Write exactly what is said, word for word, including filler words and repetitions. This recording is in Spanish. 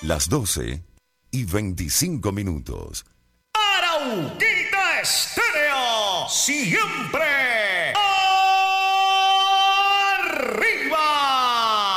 Las doce y veinticinco minutos. Arauquita Estéreo, siempre